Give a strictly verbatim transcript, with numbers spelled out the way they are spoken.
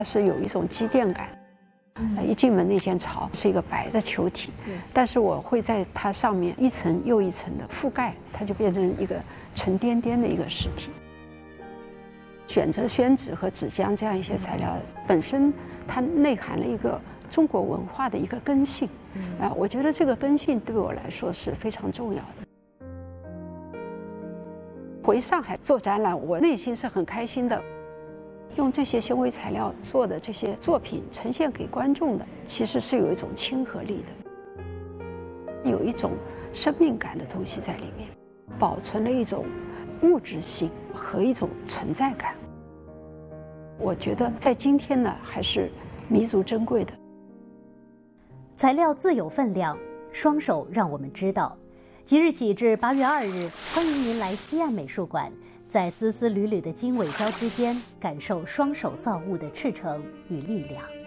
是有一种积淀感。呃，一进门那间巢是一个白的球体，但是我会在它上面一层又一层的覆盖，它就变成一个沉甸甸的一个实体。选择宣纸和纸浆这样一些材料，本身它内含了一个中国文化的一个根性，啊，我觉得这个根性对我来说是非常重要的。回上海做展览，我内心是很开心的。用这些纤维材料做的这些作品呈现给观众的，其实是有一种亲和力的，有一种生命感的东西在里面，保存了一种物质性和一种存在感。我觉得在今天呢，还是弥足珍贵的。 材料自有分量，双手让我们知道。即日起至八月二日，欢迎您来西岸美术馆，在丝丝缕缕的经纬胶之间，感受双手造物的赤诚与力量。